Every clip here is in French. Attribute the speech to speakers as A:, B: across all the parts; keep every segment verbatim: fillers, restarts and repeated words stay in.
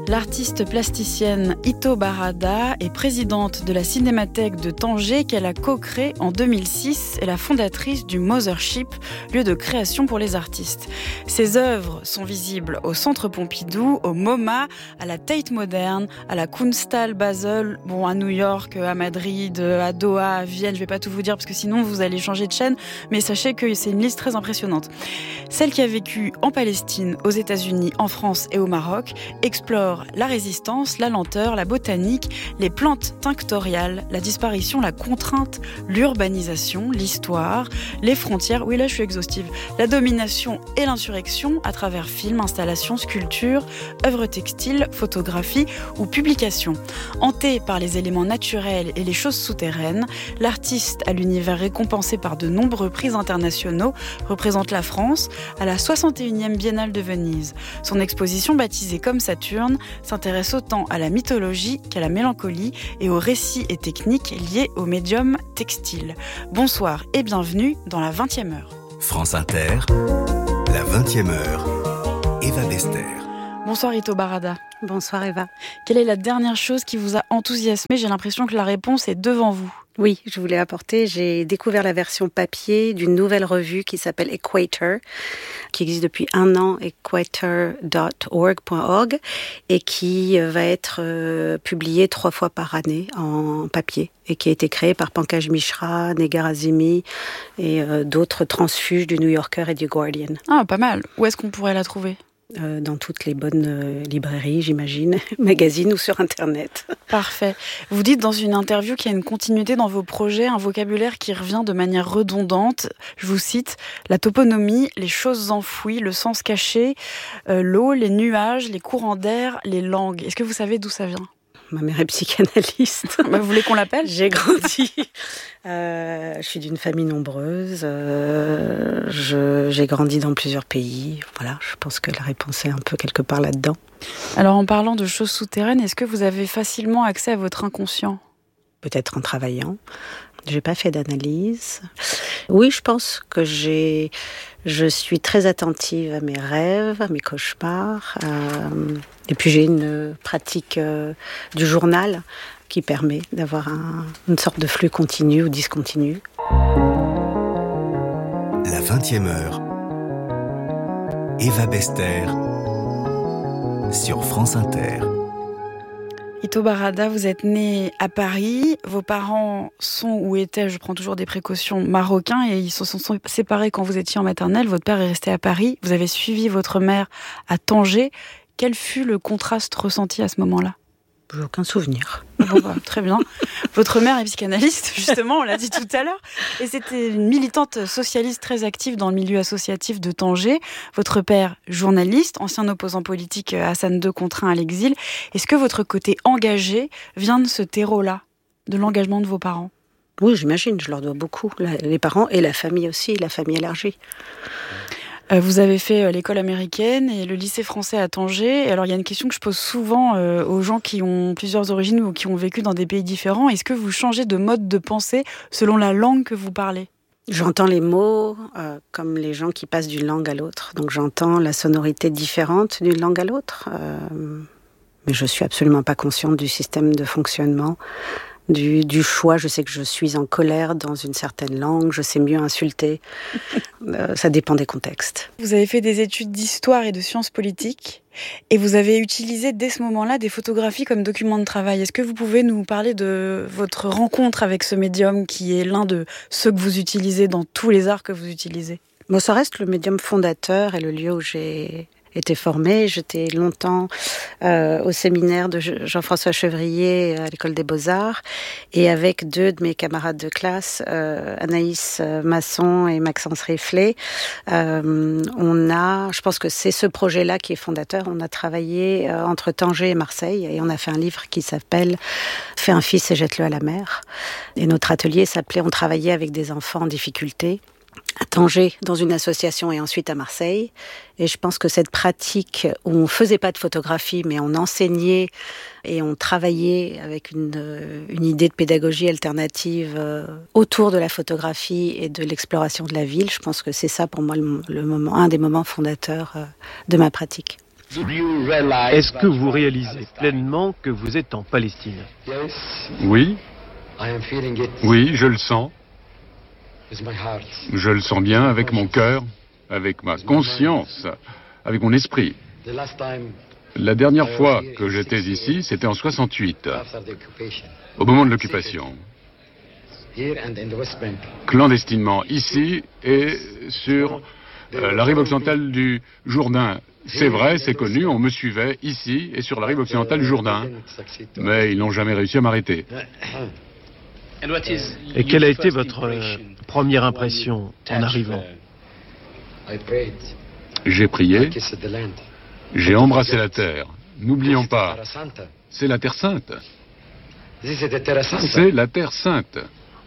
A: L'artiste plasticienne Ito Barada est présidente de la Cinémathèque de Tanger qu'elle a co-créée en deux mille six et la fondatrice du Mothership, lieu de création pour les artistes. Ses œuvres sont visibles au Centre Pompidou, au MoMA, à la Tate Moderne, à la Kunsthal Basel, bon, à New York, à Madrid, à Doha, à Vienne. Je ne vais pas tout vous dire parce que sinon vous allez changer de chaîne, mais sachez que c'est une liste très impressionnante. Celle qui a vécu en Palestine, aux États-Unis, en France et au Maroc explore la résistance, la lenteur, la botanique, les plantes tinctoriales, la disparition, la contrainte, l'urbanisation, l'histoire, les frontières, oui là je suis exhaustive, la domination et l'insurrection à travers films, installations, sculptures, œuvres textiles, photographies ou publications. Hantée par les éléments naturels et les choses souterraines, l'artiste à l'univers récompensé par de nombreux prix internationaux représente la France à la soixante et unième Biennale de Venise. Son exposition baptisée comme Saturne s'intéresse autant à la mythologie qu'à la mélancolie et aux récits et techniques liés au médium textile. Bonsoir et bienvenue dans la vingtième heure.
B: France Inter, la vingtième heure, Eva Bester.
A: Bonsoir Ito Barada.
C: Bonsoir Eva.
A: Quelle est la dernière chose qui vous a enthousiasmé ? J'ai l'impression que la réponse est devant vous.
C: Oui, je voulais apporter, j'ai découvert la version papier d'une nouvelle revue qui s'appelle Equator, qui existe depuis un an, equator point org, et qui va être euh, publiée trois fois par année en papier, et qui a été créée par Pankaj Mishra, Negar Azimi et euh, d'autres transfuges du New Yorker et du Guardian.
A: Ah, pas mal. Où est-ce qu'on pourrait la trouver ?
C: Euh, dans toutes les bonnes euh, librairies, j'imagine, magazines ou sur Internet.
A: Parfait. Vous dites dans une interview qu'il y a une continuité dans vos projets, un vocabulaire qui revient de manière redondante. Je vous cite, la toponymie, les choses enfouies, le sens caché, euh, l'eau, les nuages, les courants d'air, les langues. Est-ce que vous savez d'où ça vient ?
C: Ma mère est psychanalyste.
A: Bah, vous voulez qu'on l'appelle ?
C: J'ai grandi. Euh, je suis d'une famille nombreuse. Euh, je, j'ai grandi dans plusieurs pays. Voilà, je pense que la réponse est un peu quelque part là-dedans.
A: Alors, en parlant de choses souterraines, est-ce que vous avez facilement accès à votre inconscient ?
C: Peut-être en travaillant. J'ai pas fait d'analyse. Oui, je pense que j'ai. Je suis très attentive à mes rêves, à mes cauchemars. Euh, et puis j'ai une pratique euh, du journal qui permet d'avoir un, une sorte de flux continu ou discontinu.
B: La vingtième heure, Eva Bester sur France Inter.
A: Ito Barada, vous êtes né à Paris, vos parents sont ou étaient, je prends toujours des précautions, marocains et ils se sont séparés quand vous étiez en maternelle, votre père est resté à Paris, vous avez suivi votre mère à Tanger. Quel fut le contraste ressenti à ce moment-là ?
C: J'ai aucun souvenir.
A: Bon, bah, très bien. Votre mère est psychanalyste, justement, on l'a dit tout à l'heure. Et c'était une militante socialiste très active dans le milieu associatif de Tanger. Votre père, journaliste, ancien opposant politique Hassan deux contraint à l'exil. Est-ce que votre côté engagé vient de ce terreau-là, de l'engagement de vos parents ?
C: Oui, j'imagine, je leur dois beaucoup. Les parents et la famille aussi, la famille élargie.
A: Vous avez fait l'école américaine et le lycée français à Tanger. Alors, il y a une question que je pose souvent aux gens qui ont plusieurs origines ou qui ont vécu dans des pays différents. Est-ce que vous changez de mode de pensée selon la langue que vous parlez ?
C: J'entends les mots euh, comme les gens qui passent d'une langue à l'autre. Donc, j'entends la sonorité différente d'une langue à l'autre. Euh, mais je suis absolument pas consciente du système de fonctionnement. Du, du choix, je sais que je suis en colère dans une certaine langue, je sais mieux insulter, euh, ça dépend des contextes.
A: Vous avez fait des études d'histoire et de sciences politiques, et vous avez utilisé dès ce moment-là des photographies comme document de travail. Est-ce que vous pouvez nous parler de votre rencontre avec ce médium qui est l'un de ceux que vous utilisez dans tous les arts que vous utilisez ?
C: Bon, ça reste le médium fondateur et le lieu où j'ai été formée. J'étais longtemps euh, au séminaire de Jean-François Chevrier à l'École des Beaux-Arts et avec deux de mes camarades de classe, euh, Anaïs Masson et Maxence Riflet, euh, on a, je pense que c'est ce projet-là qui est fondateur, on a travaillé euh, entre Tanger et Marseille et on a fait un livre qui s'appelle « Fais un fils et jette-le à la mer ». Et notre atelier s'appelait « On travaillait avec des enfants en difficulté ». À Tanger, dans une association, et ensuite à Marseille. Et je pense que cette pratique où on faisait pas de photographie, mais on enseignait et on travaillait avec une, une idée de pédagogie alternative autour de la photographie et de l'exploration de la ville, je pense que c'est ça pour moi le, le moment, un des moments fondateurs de ma pratique.
D: Est-ce que vous réalisez pleinement que vous êtes en Palestine ?
E: Oui. Oui, je le sens. Je le sens bien avec mon cœur, avec ma conscience, avec mon esprit. La dernière fois que j'étais ici, c'était en soixante-huit, au moment de l'occupation. Clandestinement, ici et sur euh, la rive occidentale du Jourdain. C'est vrai, c'est connu, on me suivait ici et sur la rive occidentale du Jourdain. Mais ils n'ont jamais réussi à m'arrêter.
D: Et quelle a été votre euh, première impression en arrivant ?
E: J'ai prié, j'ai embrassé la terre. N'oublions pas, c'est la Terre Sainte. C'est la Terre Sainte.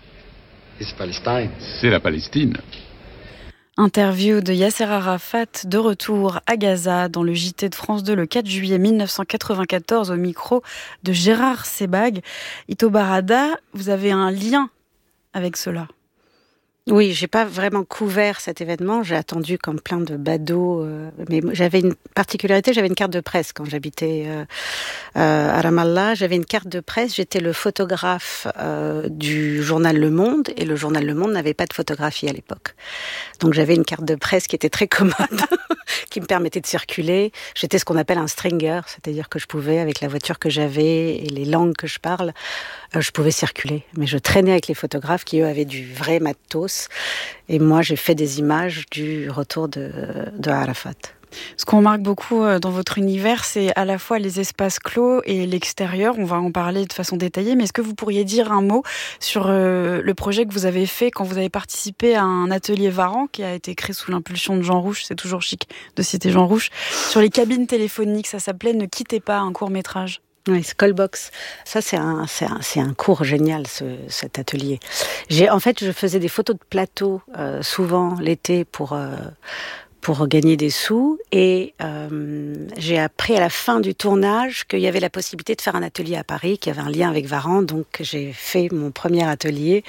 E: C'est la Palestine.
A: Interview de Yasser Arafat de retour à Gaza dans le J T de France deux le quatre juillet mille neuf cent quatre-vingt-quatorze au micro de Gérard Sebag. Ito Barada, vous avez un lien avec cela ?
C: Oui, j'ai pas vraiment couvert cet événement. J'ai attendu comme plein de badauds. Euh, mais j'avais une particularité, j'avais une carte de presse quand j'habitais euh, euh, à Ramallah. J'avais une carte de presse. J'étais le photographe euh, du journal Le Monde et le journal Le Monde n'avait pas de photographie à l'époque. Donc j'avais une carte de presse qui était très commode, qui me permettait de circuler. J'étais ce qu'on appelle un stringer, c'est-à-dire que je pouvais, avec la voiture que j'avais et les langues que je parle, euh, je pouvais circuler. Mais je traînais avec les photographes qui eux avaient du vrai matos. Et moi, j'ai fait des images du retour de, de Arafat.
A: Ce qu'on remarque beaucoup dans votre univers, c'est à la fois les espaces clos et l'extérieur. On va en parler de façon détaillée, mais est-ce que vous pourriez dire un mot sur euh, le projet que vous avez fait quand vous avez participé à un atelier Varan qui a été créé sous l'impulsion de Jean Rouch, c'est toujours chic de citer Jean Rouch, sur les cabines téléphoniques, ça s'appelait « Ne quittez pas », un court-métrage.
C: Oui, Callbox. Ça, c'est un, c'est un, c'est un cours génial, ce, cet atelier. J'ai, en fait, je faisais des photos de plateau, euh, souvent l'été pour, euh, pour gagner des sous. Et, euh, j'ai appris à la fin du tournage qu'il y avait la possibilité de faire un atelier à Paris, qui avait un lien avec Varan. Donc, j'ai fait mon premier atelier.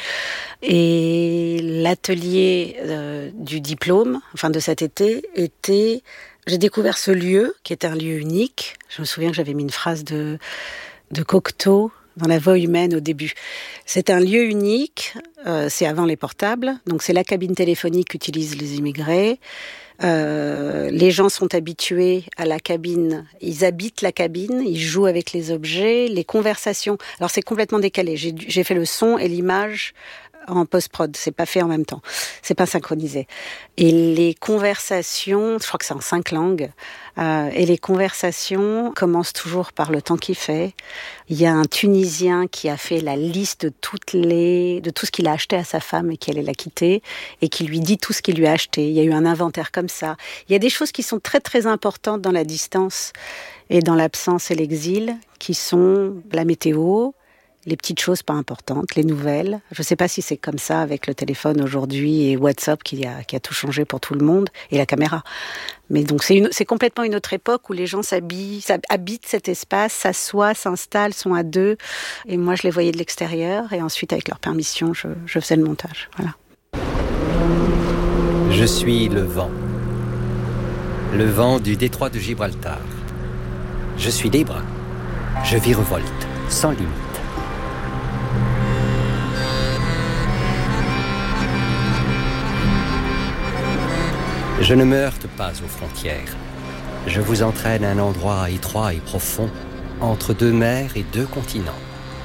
C: Et l'atelier, euh, du diplôme, enfin, de cet été, était, j'ai découvert ce lieu, qui était un lieu unique. Je me souviens que j'avais mis une phrase de, de Cocteau dans La Voix humaine au début. C'est un lieu unique, euh, c'est avant les portables, donc c'est la cabine téléphonique qu'utilisent les immigrés. Euh, les gens sont habitués à la cabine, ils habitent la cabine, ils jouent avec les objets, les conversations. Alors c'est complètement décalé, j'ai, j'ai fait le son et l'image en post-prod, c'est pas fait en même temps, c'est pas synchronisé. Et les conversations, je crois que c'est en cinq langues, euh, et les conversations commencent toujours par le temps qu'il fait. Il y a un Tunisien qui a fait la liste de toutes les, de tout ce qu'il a acheté à sa femme et qui allait la quitter, et qui lui dit tout ce qu'il lui a acheté. Il y a eu un inventaire comme ça. Il y a des choses qui sont très très importantes dans la distance et dans l'absence et l'exil, qui sont la météo, les petites choses pas importantes, les nouvelles. Je ne sais pas si c'est comme ça avec le téléphone aujourd'hui et WhatsApp qui a, qui a tout changé pour tout le monde, et la caméra. Mais donc c'est, une, c'est complètement une autre époque où les gens s'habillent, habitent cet espace, s'assoient, s'installent, sont à deux. Et moi, je les voyais de l'extérieur, et ensuite, avec leur permission, je, je faisais le montage. Voilà.
F: Je suis le vent. Le vent du détroit de Gibraltar. Je suis libre. Je virevolte, sans limite. Je ne me heurte pas aux frontières. Je vous entraîne à un endroit étroit et profond, entre deux mers et deux continents.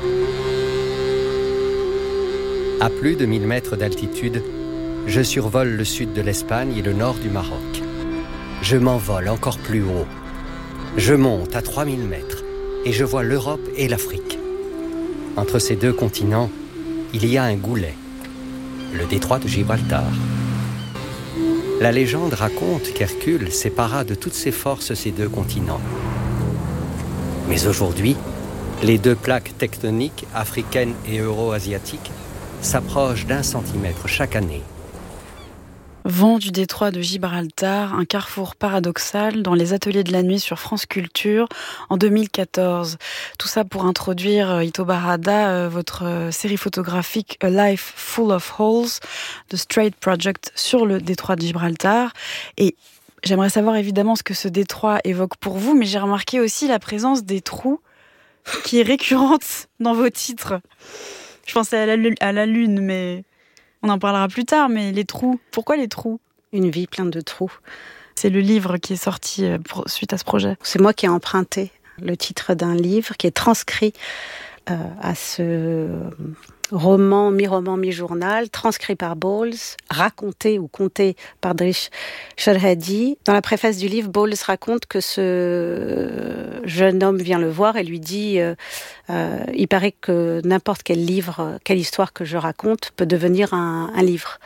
F: À plus de mille mètres d'altitude, je survole le sud de l'Espagne et le nord du Maroc. Je m'envole encore plus haut. Je monte à trois mille mètres et je vois l'Europe et l'Afrique. Entre ces deux continents, il y a un goulet, le détroit de Gibraltar. La légende raconte qu'Hercule sépara de toutes ses forces ces deux continents. Mais aujourd'hui, les deux plaques tectoniques, africaines et euro-asiatiques, s'approchent d'un centimètre chaque année.
A: Vent du détroit de Gibraltar, un carrefour paradoxal dans les ateliers de la nuit sur France Culture en deux mille quatorze. Tout ça pour introduire, Ito Barada, votre série photographique A Life Full of Holes, The Strait Project sur le détroit de Gibraltar. Et J'aimerais savoir évidemment ce que ce détroit évoque pour vous, mais j'ai remarqué aussi la présence des trous qui est récurrente dans vos titres. Je pensais à la, lune, à la lune, mais on en parlera plus tard, mais les trous, pourquoi les trous ?
C: Une vie pleine de trous.
A: C'est le livre qui est sorti pour, suite à ce projet.
C: C'est moi qui ai emprunté le titre d'un livre qui est transcrit euh, à ce roman, mi-roman, mi-journal, transcrit par Bowles, raconté ou conté par Drish Sharhadi. Dans la préface du livre, Bowles raconte que ce jeune homme vient le voir et lui dit euh, euh, il paraît que n'importe quel livre, quelle histoire que je raconte peut devenir un, un livre.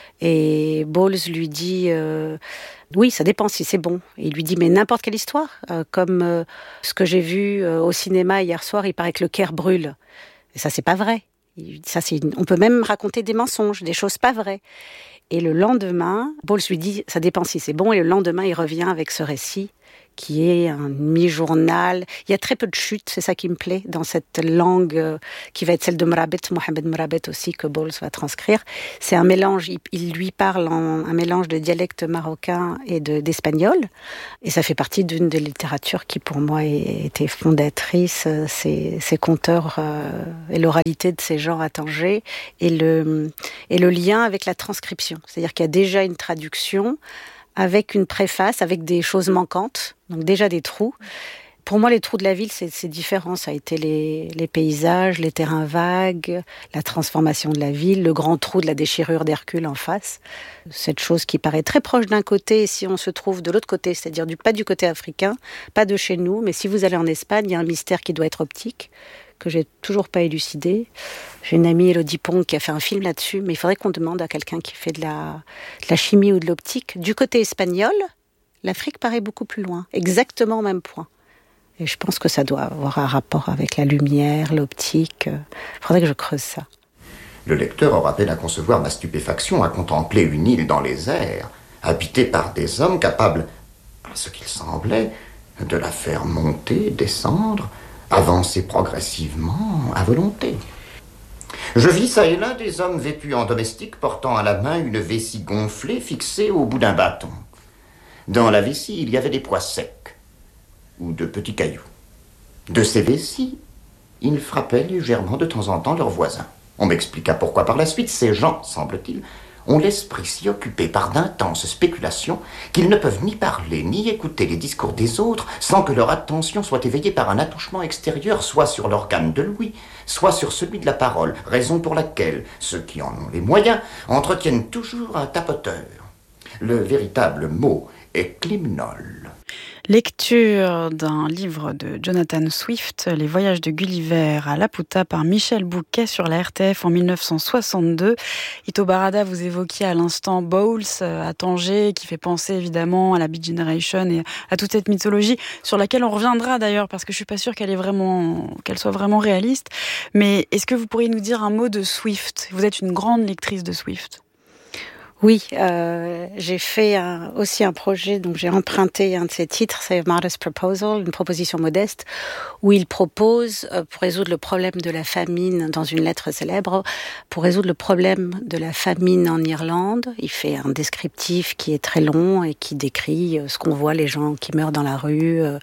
C: Et Bowles lui dit euh, oui, ça dépend si c'est bon. Et il lui dit mais n'importe quelle histoire, euh, comme euh, ce que j'ai vu euh, au cinéma hier soir, il paraît que le Caire brûle. Et ça, c'est pas vrai. Ça, c'est une... On peut même raconter des mensonges, des choses pas vraies. Et le lendemain, Bowles lui dit ça dépend si c'est bon. Et le lendemain, il revient avec ce récit qui est un mi-journal. Il y a très peu de chutes, c'est ça qui me plaît, dans cette langue euh, qui va être celle de Mrabet, Mohamed Mrabet aussi, que Bowles va transcrire. C'est un mélange, il, il lui parle en un mélange de dialecte marocain et de, d'espagnol. Et ça fait partie d'une des littératures qui, pour moi, était fondatrice. Ces, ces conteurs euh, et l'oralité de ces gens à Tanger et le, et le lien avec la transcription. C'est-à-dire qu'il y a déjà une traduction avec une préface, avec des choses manquantes, donc déjà des trous. Pour moi, les trous de la ville, c'est, c'est différent. Ça a été les, les paysages, les terrains vagues, la transformation de la ville, le grand trou de la déchirure d'Hercule en face. Cette chose qui paraît très proche d'un côté, et si on se trouve de l'autre côté, c'est-à-dire du, pas du côté africain, pas de chez nous, mais si vous allez en Espagne, il y a un mystère qui doit être optique, que j'ai toujours pas élucidé. J'ai une amie, Elodie Pong, qui a fait un film là-dessus, mais il faudrait qu'on demande à quelqu'un qui fait de la, de la chimie ou de l'optique. Du côté espagnol, l'Afrique paraît beaucoup plus loin, exactement au même point. Et je pense que ça doit avoir un rapport avec la lumière, l'optique. Il faudrait que je creuse ça.
G: Le lecteur aura peine à concevoir ma stupéfaction à contempler une île dans les airs, habitée par des hommes capables, à ce qu'il semblait, de la faire monter, descendre, avancer progressivement, à volonté. Je vis ça et là des hommes vêtus en domestique portant à la main une vessie gonflée fixée au bout d'un bâton. Dans la vessie, il y avait des pois secs ou de petits cailloux. De ces vessies, ils frappaient légèrement de temps en temps leurs voisins. On m'expliqua pourquoi par la suite ces gens, semble-t-il, ont l'esprit si occupé par d'intenses spéculations qu'ils ne peuvent ni parler ni écouter les discours des autres sans que leur attention soit éveillée par un attouchement extérieur, soit sur l'organe de l'ouïe, soit sur celui de la parole, raison pour laquelle ceux qui en ont les moyens entretiennent toujours un tapoteur. Le véritable mot est climnol.
A: Lecture d'un livre de Jonathan Swift, Les voyages de Gulliver à Laputa par Michel Bouquet sur la R T F en dix-neuf cent soixante-deux. Ito Barada, vous évoquiez à l'instant Bowles à Tanger, qui fait penser évidemment à la Beat Generation et à toute cette mythologie sur laquelle on reviendra d'ailleurs, parce que je suis pas sûre qu'elle est vraiment, qu'elle soit vraiment réaliste. Mais est-ce que vous pourriez nous dire un mot de Swift ? Vous êtes une grande lectrice de Swift.
C: Oui, euh, j'ai fait un, aussi un projet, donc j'ai emprunté un de ses titres, c'est Modest Proposal, une proposition modeste, où il propose, euh, pour résoudre le problème de la famine, dans une lettre célèbre, pour résoudre le problème de la famine en Irlande, il fait un descriptif qui est très long et qui décrit euh, ce qu'on voit, les gens qui meurent dans la rue, euh,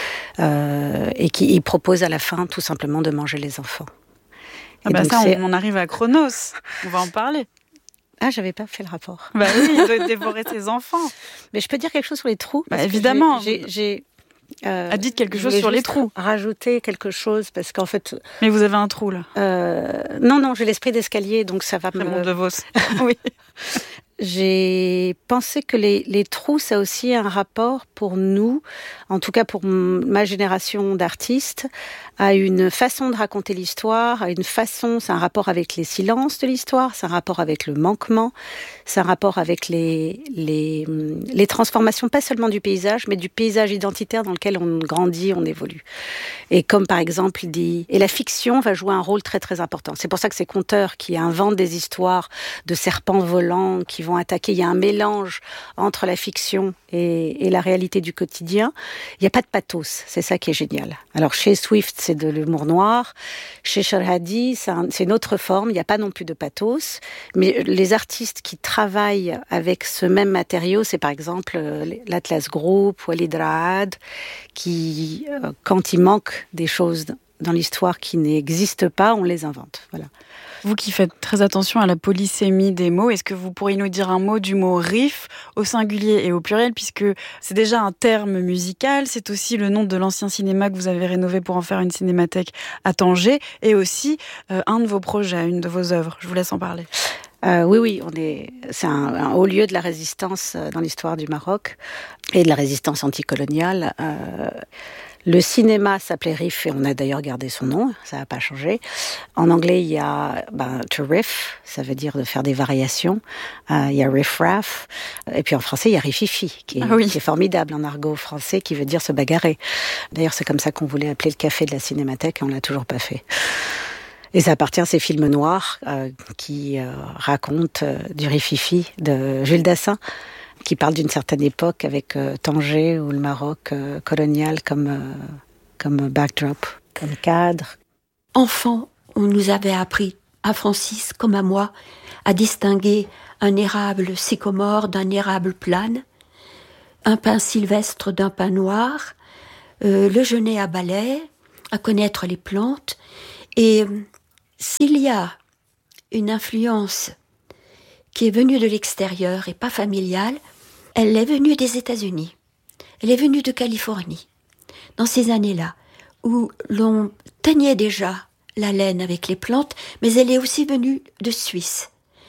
C: euh, et qui il propose à la fin tout simplement de manger les enfants.
A: Ah bah ça, on, on arrive à Chronos, on va en parler.
C: Ah, j'avais pas fait le rapport.
A: Bah oui, il doit dévorer ses enfants.
C: Mais je peux dire quelque chose sur les trous.
A: Bah évidemment.
C: J'ai, j'ai, euh,
A: ah, dites quelque chose sur les trous.
C: Rajouter quelque chose parce qu'en fait.
A: Mais vous avez un trou là.
C: Euh, non, non, j'ai l'esprit d'escalier, donc ça va.
A: Raymond
C: me...
A: DeVos. Oui.
C: J'ai pensé que les, les trous, ça a aussi un rapport pour nous, en tout cas pour m- ma génération d'artistes, à une façon de raconter l'histoire, à une façon, c'est un rapport avec les silences de l'histoire, c'est un rapport avec le manquement, c'est un rapport avec les, les, les transformations, pas seulement du paysage, mais du paysage identitaire dans lequel on grandit, on évolue. Et comme par exemple, il dit, et la fiction va jouer un rôle très très important. C'est pour ça que ces conteurs qui inventent des histoires de serpents volants, qui vont vont attaquer. Il y a un mélange entre la fiction et, et la réalité du quotidien. Il n'y a pas de pathos, c'est ça qui est génial. Alors chez Swift, c'est de l'humour noir. Chez Sherhadi, c'est, un, c'est une autre forme. Il n'y a pas non plus de pathos. Mais les artistes qui travaillent avec ce même matériau, c'est par exemple l'Atlas Group, Walid Raad, qui, quand il manque des choses dans l'histoire qui n'existent pas, on les invente. Voilà.
A: Vous qui faites très attention à la polysémie des mots, est-ce que vous pourriez nous dire un mot du mot riff au singulier et au pluriel, puisque c'est déjà un terme musical, c'est aussi le nom de l'ancien cinéma que vous avez rénové pour en faire une cinémathèque à Tanger, et aussi euh, un de vos projets, une de vos œuvres. Je vous laisse en parler.
C: Euh, oui, oui, on est, c'est un, un haut lieu de la résistance dans l'histoire du Maroc et de la résistance anticoloniale. Euh, le cinéma s'appelait Riff et on a d'ailleurs gardé son nom, ça n'a pas changé. En anglais, il y a ben, to riff, ça veut dire de faire des variations. Euh, il y a riff raff, et puis en français, il y a riffifi, qui est, ah oui. qui est formidable en argot français, qui veut dire se bagarrer. D'ailleurs, c'est comme ça qu'on voulait appeler le café de la Cinémathèque et on l'a toujours pas fait. Et ça appartient à ces films noirs euh, qui euh, racontent euh, du rififi de Jules Dassin, qui parle d'une certaine époque avec euh, Tanger ou le Maroc euh, colonial comme, euh, comme backdrop, comme cadre.
H: Enfant, on nous avait appris, à Francis comme à moi, à distinguer un érable sycomore d'un érable plane, un pin sylvestre d'un pin noir, euh, le genêt à balai, à connaître les plantes. Et s'il y a une influence qui est venue de l'extérieur et pas familiale, elle est venue des États-Unis. Elle est venue de Californie. Dans ces années-là, où l'on teignait déjà la laine avec les plantes, mais elle est aussi venue de Suisse.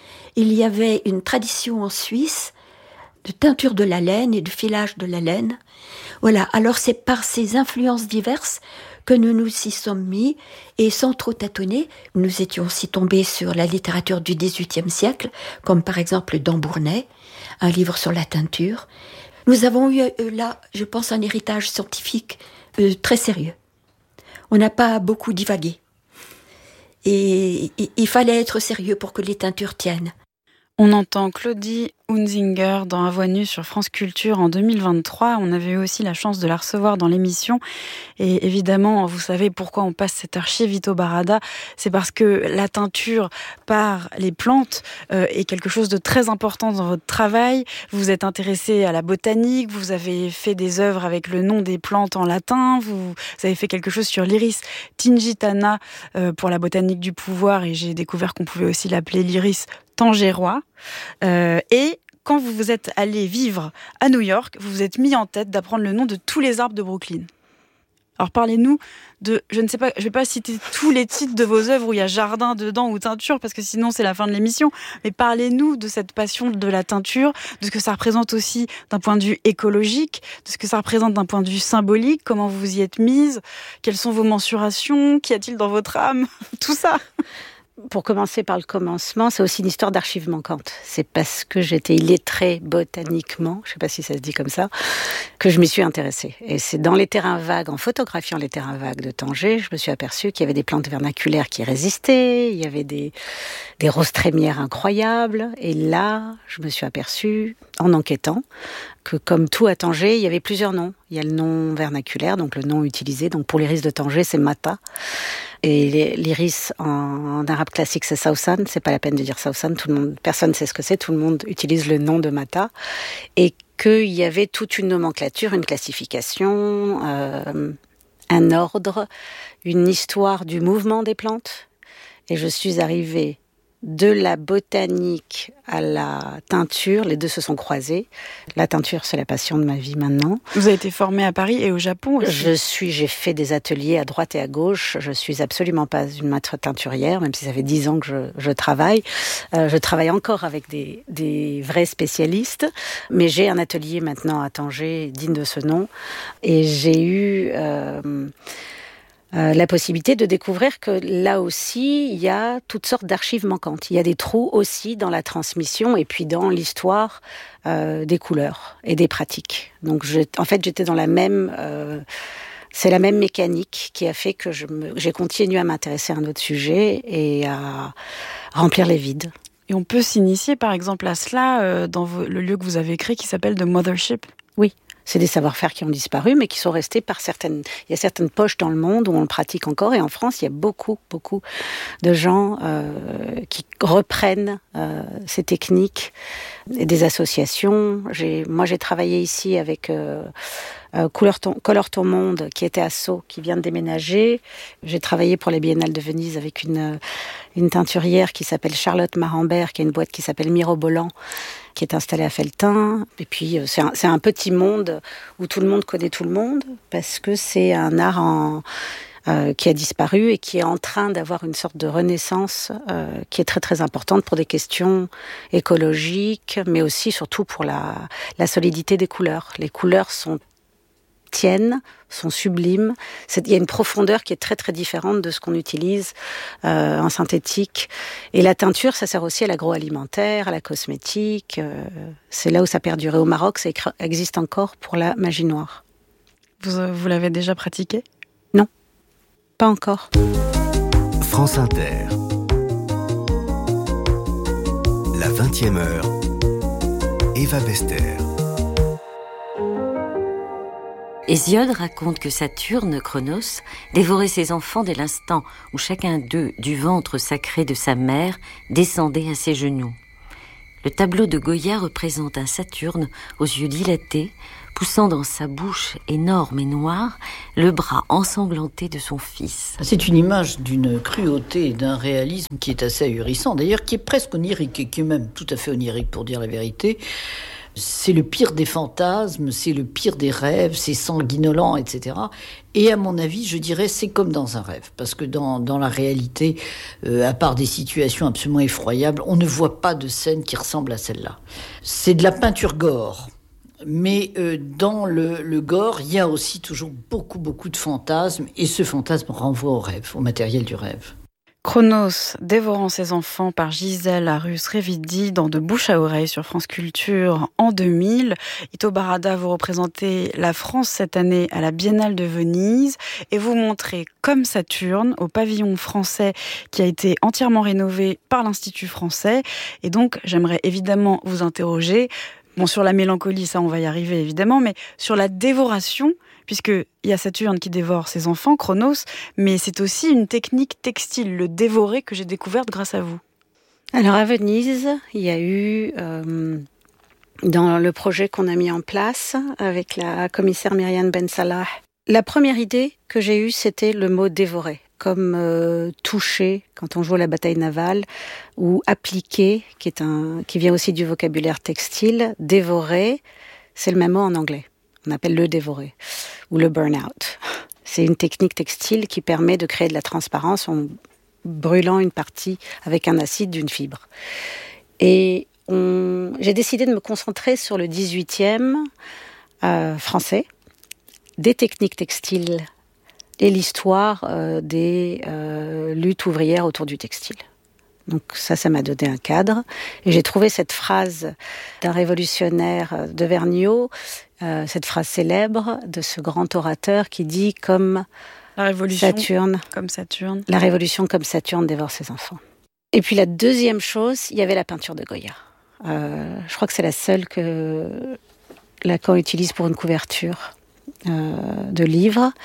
H: Il y avait une tradition en Suisse de teinture de la laine et de filage de la laine. Voilà, alors c'est par ces influences diverses que nous nous y sommes mis, et sans trop tâtonner, nous étions aussi tombés sur la littérature du dix-huitième siècle, comme par exemple Dambournay, un livre sur la teinture. Nous avons eu là, je pense, un héritage scientifique euh, très sérieux. On n'a pas beaucoup divagué. Et il fallait être sérieux pour que les teintures tiennent.
A: On entend Claudie Hunzinger dans À Voix nue sur France Culture en deux mille vingt-trois. On avait eu aussi la chance de la recevoir dans l'émission. Et évidemment, vous savez pourquoi on passe cette archive Ito Barada. C'est parce que la teinture par les plantes euh, est quelque chose de très important dans votre travail. Vous vous êtes intéressé à la botanique, vous avez fait des œuvres avec le nom des plantes en latin, vous, vous avez fait quelque chose sur l'iris tingitana euh, pour la botanique du pouvoir, et j'ai découvert qu'on pouvait aussi l'appeler l'iris tangérois. Euh, et quand vous vous êtes allé vivre à New York, vous vous êtes mis en tête d'apprendre le nom de tous les arbres de Brooklyn. Alors parlez-nous de, je ne sais pas, je ne vais pas citer tous les titres de vos œuvres où il y a jardin dedans ou teinture, parce que sinon c'est la fin de l'émission, mais parlez-nous de cette passion de la teinture, de ce que ça représente aussi d'un point de vue écologique, de ce que ça représente d'un point de vue symbolique, comment vous vous y êtes mise, quelles sont vos mensurations, qu'y a-t-il dans votre âme, tout ça.
C: Pour commencer par le commencement, c'est aussi une histoire d'archives manquantes. C'est parce que j'étais illettrée botaniquement, je ne sais pas si ça se dit comme ça, que je m'y suis intéressée. Et c'est dans les terrains vagues, en photographiant les terrains vagues de Tanger, je me suis aperçue qu'il y avait des plantes vernaculaires qui résistaient, il y avait des, des roses trémières incroyables. Et là, je me suis aperçue, en enquêtant, que comme tout à Tanger, il y avait plusieurs noms. Il y a le nom vernaculaire, donc le nom utilisé. Donc pour l'iris de Tanger, c'est Mata. Et l'iris en, en arabe classique, c'est Sausan. C'est pas la peine de dire Sausan. Tout le monde, personne ne sait ce que c'est. Tout le monde utilise le nom de Mata. Et qu'il y avait toute une nomenclature, une classification, euh, un ordre, une histoire du mouvement des plantes. Et je suis arrivée de la botanique à la teinture, les deux se sont croisés. La teinture, c'est la passion de ma vie maintenant.
A: Vous avez été formée à Paris et au Japon aussi.
C: Je suis, j'ai fait des ateliers à droite et à gauche. Je suis absolument pas une maître teinturière, même si ça fait dix ans que je, je travaille. Euh, je travaille encore avec des, des vrais spécialistes, mais j'ai un atelier maintenant à Tanger, digne de ce nom. Et j'ai eu Euh, Euh, la possibilité de découvrir que là aussi, il y a toutes sortes d'archives manquantes. Il y a des trous aussi dans la transmission et puis dans l'histoire euh, des couleurs et des pratiques. Donc, je, en fait, j'étais dans la même... Euh, c'est la même mécanique qui a fait que je me, j'ai continué à m'intéresser à un autre sujet et à remplir les vides.
A: Et on peut s'initier par exemple à cela euh, dans le lieu que vous avez créé qui s'appelle The Mothership.
C: Oui. C'est des savoir-faire qui ont disparu, mais qui sont restés par certaines... Il y a certaines poches dans le monde où on le pratique encore. Et en France, il y a beaucoup, beaucoup de gens euh, qui reprennent euh, ces techniques et des associations. J'ai... Moi, j'ai travaillé ici avec euh, euh, Couleur ton... Color ton monde, qui était à Sceaux, qui vient de déménager. J'ai travaillé pour la Biennale de Venise avec une, une teinturière qui s'appelle Charlotte Marambert, qui a une boîte qui s'appelle Mirobolant, qui est installé à Felletin. Et puis, c'est un, c'est un petit monde où tout le monde connaît tout le monde, parce que c'est un art en, euh, qui a disparu et qui est en train d'avoir une sorte de renaissance euh, qui est très, très importante pour des questions écologiques, mais aussi, surtout, pour la, la solidité des couleurs. Les couleurs sont tiennent, sont sublimes. C'est, il y a une profondeur qui est très très différente de ce qu'on utilise euh, en synthétique. Et la teinture, ça sert aussi à l'agroalimentaire, à la cosmétique. Euh, c'est là où ça perdure. Et au Maroc, ça existe encore pour la magie noire.
A: Vous, vous l'avez déjà pratiqué ?
C: Non, pas encore.
B: France Inter. La vingtième heure. Eva Bester.
I: Hésiode raconte que Saturne, Chronos, dévorait ses enfants dès l'instant où chacun d'eux, du ventre sacré de sa mère, descendait à ses genoux. Le tableau de Goya représente un Saturne aux yeux dilatés, poussant dans sa bouche énorme et noire le bras ensanglanté de son fils.
J: C'est une image d'une cruauté et d'un réalisme qui est assez ahurissant, d'ailleurs qui est presque onirique, et qui est même tout à fait onirique pour dire la vérité. C'est le pire des fantasmes, c'est le pire des rêves, c'est sanguinolent, et cetera. Et à mon avis, je dirais, c'est comme dans un rêve. Parce que dans, dans la réalité, euh, à part des situations absolument effroyables, on ne voit pas de scène qui ressemble à celle-là. C'est de la peinture gore. Mais euh, dans le, le gore, il y a aussi toujours beaucoup, beaucoup de fantasmes. Et ce fantasme renvoie au rêve, au matériel du rêve.
A: Chronos, dévorant ses enfants par Gisèle Arus-Revidi dans De bouche à oreille sur France Culture en deux mille. Ito Barada, vous représentez la France cette année à la Biennale de Venise et vous montrez Comme Saturne au pavillon français qui a été entièrement rénové par l'Institut français. Et donc, j'aimerais évidemment vous interroger, bon, sur la mélancolie, ça on va y arriver évidemment, mais sur la dévoration, puisqu'il y a Saturne qui dévore ses enfants, Chronos, mais c'est aussi une technique textile, le dévorer, que j'ai découverte grâce à vous.
C: Alors à Venise, il y a eu, euh, dans le projet qu'on a mis en place avec la commissaire Myriam Ben Salah, la première idée que j'ai eue, c'était le mot dévorer, comme euh, toucher quand on joue à la bataille navale, ou appliquer, qui, est un, qui vient aussi du vocabulaire textile. Dévorer, c'est le même mot en anglais. On appelle le dévorer, ou le burn-out. C'est une technique textile qui permet de créer de la transparence en brûlant une partie avec un acide d'une fibre. Et on... j'ai décidé de me concentrer sur le dix-huitième euh, français, des techniques textiles et l'histoire euh, des euh, luttes ouvrières autour du textile. Donc ça, ça m'a donné un cadre. Et j'ai trouvé cette phrase d'un révolutionnaire de Vergniaud, euh, cette phrase célèbre de ce grand orateur qui dit comme
A: la révolution,
C: Saturne,
A: comme Saturne.
C: La révolution comme Saturne dévore ses enfants. Et puis la deuxième chose, il y avait la peinture de Goya. Euh, je crois que c'est la seule que Lacan utilise pour une couverture euh, de livre.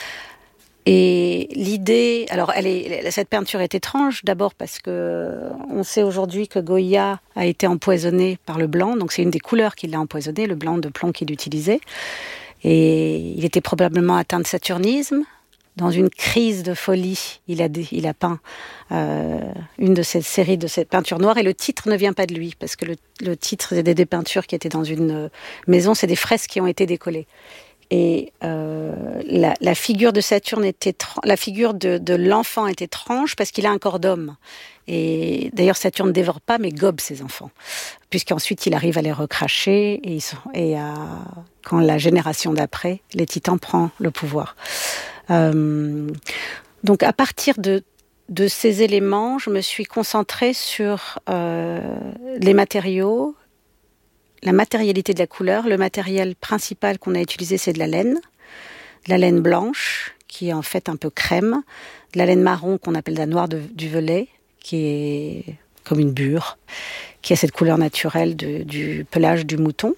C: Et l'idée, alors elle est, cette peinture est étrange, d'abord parce que on sait aujourd'hui que Goya a été empoisonné par le blanc, donc c'est une des couleurs qui l'a empoisonné, le blanc de plomb qu'il utilisait. Et il était probablement atteint de saturnisme. Dans une crise de folie, il a, il a peint euh, une de cette série de cette peinture noire, et le titre ne vient pas de lui, parce que le, le titre, c'est des, des peintures qui étaient dans une maison, c'est des fresques qui ont été décollées. Et euh, la, la figure de Saturne était, la figure de, de l'enfant est étrange parce qu'il a un corps d'homme. Et d'ailleurs, Saturne ne dévore pas, mais gobe ses enfants, puisqu'ensuite il arrive à les recracher et, ils sont, et à, quand la génération d'après, les Titans prend le pouvoir. Euh, donc, à partir de de ces éléments, je me suis concentrée sur euh, les matériaux. La matérialité de la couleur. Le matériel principal qu'on a utilisé, c'est de la laine. De la laine blanche, qui est en fait un peu crème. De la laine marron, qu'on appelle la noire de, du velay, qui est comme une bure, qui a cette couleur naturelle de, du pelage du mouton.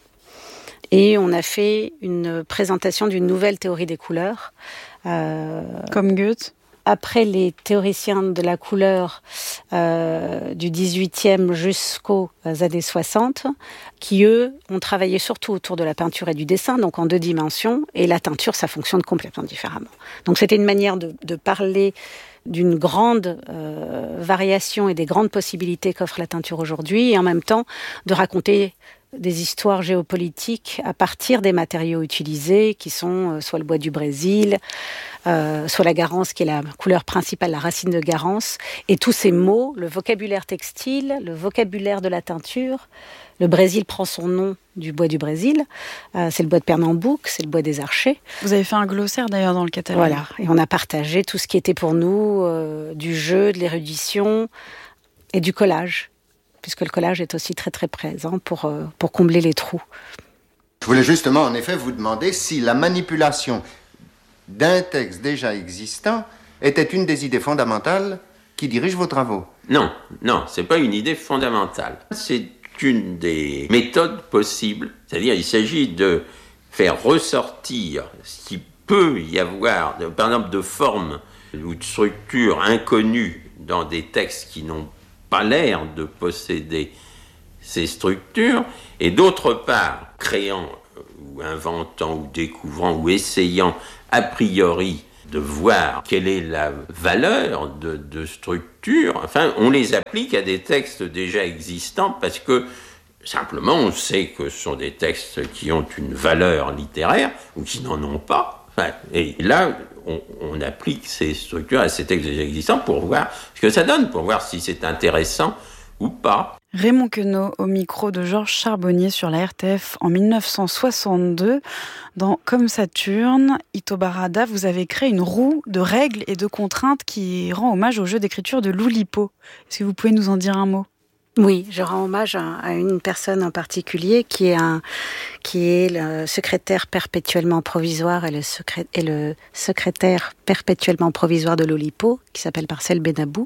C: Et on a fait une présentation d'une nouvelle théorie des couleurs.
A: Euh, Comme Goethe.
C: Après les théoriciens de la couleur euh, du dix-huitième jusqu'aux années soixante, qui eux ont travaillé surtout autour de la peinture et du dessin, donc en deux dimensions, et la teinture, ça fonctionne complètement différemment. Donc c'était une manière de, de parler d'une grande euh, variation et des grandes possibilités qu'offre la teinture aujourd'hui, et en même temps de raconter des histoires géopolitiques à partir des matériaux utilisés, qui sont euh, soit le bois du Brésil, euh, soit la garance, qui est la couleur principale, la racine de garance, et tous ces mots, le vocabulaire textile, le vocabulaire de la teinture. Le Brésil prend son nom du bois du Brésil, euh, c'est le bois de Pernambouc, c'est le bois des archers.
A: Vous avez fait un glossaire d'ailleurs dans le catalogue.
C: Voilà, et on a partagé tout ce qui était pour nous euh, du jeu, de l'érudition et du collage, puisque le collage est aussi très très présent pour, euh, pour combler les trous.
G: Je voulais justement en effet vous demander si la manipulation d'un texte déjà existant était une des idées fondamentales qui dirigent vos travaux.
K: Non, non, c'est pas une idée fondamentale. C'est une des méthodes possibles. C'est-à-dire, il s'agit de faire ressortir ce qui peut y avoir, de, par exemple, de formes ou de structures inconnues dans des textes qui n'ont pas l'air de posséder ces structures, et d'autre part, créant ou inventant ou découvrant ou essayant a priori de voir quelle est la valeur de, de structure. Enfin, on les applique à des textes déjà existants parce que simplement on sait que ce sont des textes qui ont une valeur littéraire ou qui n'en ont pas. Enfin, et là, on, on applique ces structures à ces textes déjà existants pour voir ce que ça donne, pour voir si c'est intéressant ou pas.
A: Raymond Queneau au micro de Georges Charbonnier sur la R T F en dix-neuf cent soixante-deux. Dans Comme Saturne, Ito Barada, vous avez créé une roue de règles et de contraintes qui rend hommage au jeu d'écriture de Loulipo. Est-ce que vous pouvez nous en dire un mot ?
C: Oui, je rends hommage à, à une personne en particulier qui est, un, qui est le secrétaire perpétuellement provisoire et le, secré, et le secrétaire perpétuellement provisoire de Loulipo, qui s'appelle Marcel Benabou.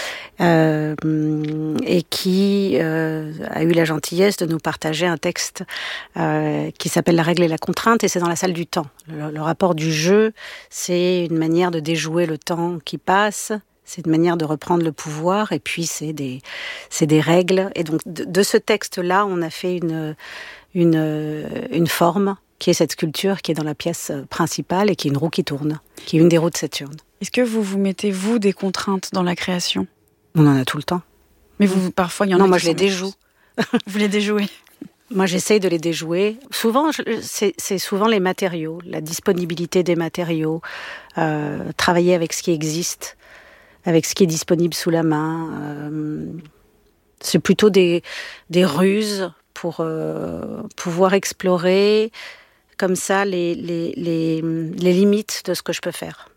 C: Euh, et qui euh, a eu la gentillesse de nous partager un texte euh, qui s'appelle La règle et la contrainte, et c'est dans la salle du temps. Le, le rapport du jeu, c'est une manière de déjouer le temps qui passe, c'est une manière de reprendre le pouvoir, et puis c'est des, c'est des règles. Et donc de, de ce texte-là, on a fait une, une, une forme qui est cette sculpture qui est dans la pièce principale et qui est une roue qui tourne, qui est une des roues de Saturne.
A: Est-ce que vous vous mettez, vous, des contraintes dans la création ?
C: On en a tout le temps.
A: Mais vous, parfois, il y en
C: non,
A: a
C: moi,
A: qui
C: je les déjoue.
A: Vous les déjouez ?
C: Moi, j'essaye de les déjouer. Souvent, je, c'est, c'est souvent les matériaux, la disponibilité des matériaux, euh, travailler avec ce qui existe, avec ce qui est disponible sous la main. Euh, c'est plutôt des, des ruses pour euh, pouvoir explorer comme ça les, les, les, les limites de ce que je peux faire.